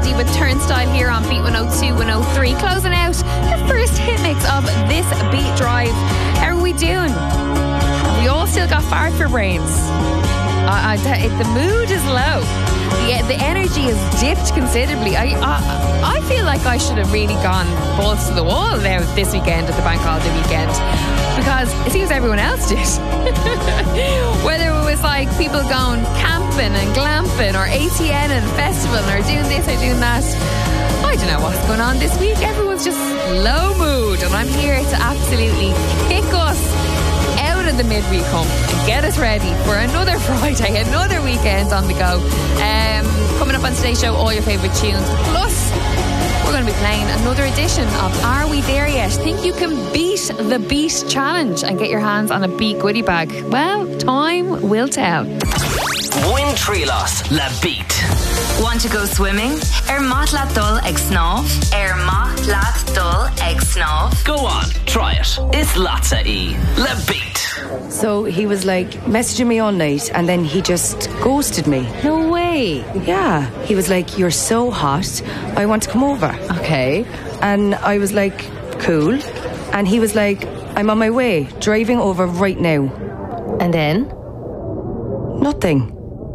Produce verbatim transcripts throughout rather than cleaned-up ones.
Brandy with Turnstile here on Beat one oh two, one oh three. Closing out the first hit mix of this Beat Drive. How are we doing? Have we all still got fart for brains? I, I, it, the mood is low. The, the energy has dipped considerably. I, I I feel like I should have really gone balls to the wall now this weekend at the bank holiday weekend, because it seems everyone else did. Whether it was like people going camping and glamping or A T N and festival or doing this or doing that, I don't know what's going on this week. Everyone's just low mood, and I'm here to absolutely kick us out of the midweek hump and get us ready for another Friday, another weekend on the go. Um, coming up on today's show, all your favourite tunes. Plus, we're going to be playing another edition of Are We There Yet? Think you can beat the Beat Challenge and get your hands on a Beat goodie bag? Well, time will tell. Win Trilos, La Beat. Want to go swimming? Er maith leat dul ag snáv. Er maith leat dul ag snáv. Go on, try it. It's Latza E. La Beat. So he was like messaging me all night, and then he just ghosted me. No way. Yeah. He was like, you're so hot, I want to come over. Okay. And I was like, cool. And he was like, I'm on my way, driving over right now. And then? Nothing.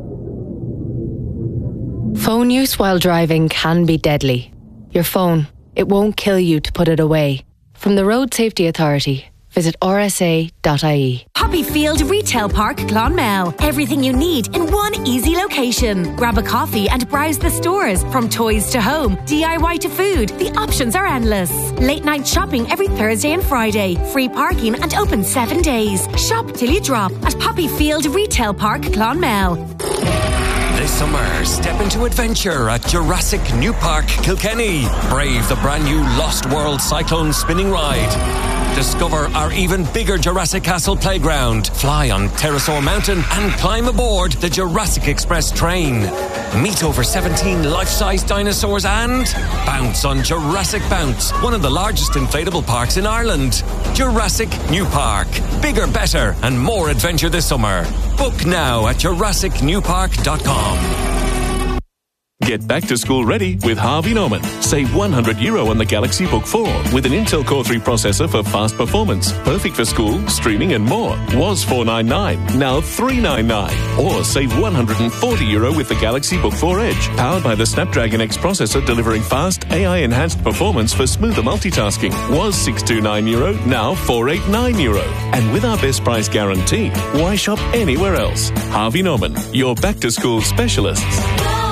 Phone use while driving can be deadly. Your phone, it won't kill you to put it away. From the Road Safety Authority, visit r s a dot i e. Poppyfield Retail Park, Clonmel. Everything you need in one easy location. Grab a coffee and browse the stores. From toys to home, D I Y to food, the options are endless. Late night shopping every Thursday and Friday. Free parking and open seven days. Shop till you drop at Poppyfield Retail Park, Clonmel. This summer, step into adventure at Jurassic New Park, Kilkenny. Brave the brand new Lost World Cyclone spinning ride. Discover our even bigger Jurassic Castle playground. Fly on Pterosaur Mountain and climb aboard the Jurassic Express train. Meet over seventeen life-size dinosaurs and bounce on Jurassic Bounce, one of the largest inflatable parks in Ireland. Jurassic New Park. Bigger, better and more adventure this summer. Book now at jurassic new park dot com. Get back to school ready with Harvey Norman. Save one hundred euro on the Galaxy Book four with an Intel Core three processor for fast performance. Perfect for school, streaming and more. Was four ninety-nine, now three ninety-nine. Or save one hundred forty euro with the Galaxy Book four Edge. Powered by the Snapdragon X processor, delivering fast A I-enhanced performance for smoother multitasking. Was six twenty-nine euro, now four eighty-nine euro. And with our best price guarantee, why shop anywhere else? Harvey Norman, your back-to-school specialists.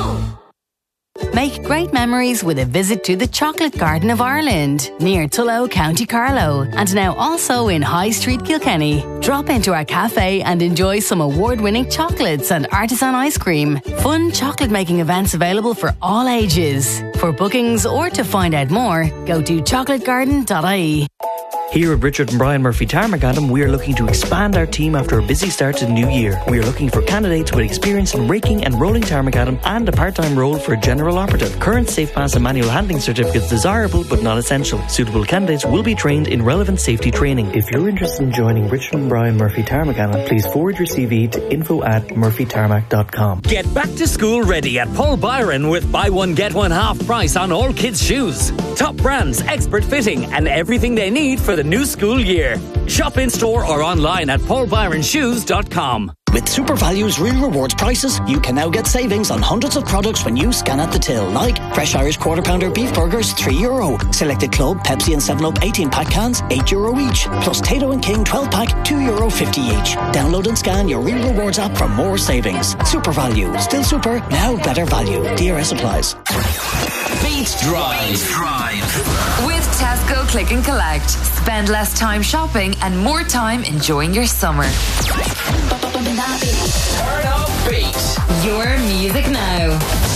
Make great memories with a visit to the Chocolate Garden of Ireland, near Tullow, County Carlow, and now also in High Street, Kilkenny. Drop into our cafe and enjoy some award-winning chocolates and artisan ice cream. Fun chocolate-making events available for all ages. For bookings or to find out more, go to chocolate garden dot i e. Here at Richard and Brian Murphy Tarmac Adam, we are looking to expand our team after a busy start to the new year. We are looking for candidates with experience in raking and rolling tarmac Adam and a part-time role for a general operative. Current safe pass and manual handling certificates desirable but not essential. Suitable candidates will be trained in relevant safety training. If you're interested in joining Richard and Brian Murphy Tarmac Adam, please forward your C V to info at murphy tarmac dot com. Get back to school ready at Paul Byron with buy one get one half price on all kids' shoes. Top brands, expert fitting and everything they need for the new school year. Shop in store or online at paul byron shoes dot com. With Super Values Real Rewards prices, you can now get savings on hundreds of products when you scan at the till, like fresh Irish quarter pounder beef burgers, three euro. Selected Club, Pepsi and seven up eighteen pack cans, eight euro each. Plus Tato and King twelve pack, two euro fifty each. Download and scan your Real Rewards app for more savings. Super Value, still super, now better value. D R S applies. Beat Drive. Drive. With Tesco Click and Collect. Spend less time shopping and more time enjoying your summer. Turn up Beat. Your music now.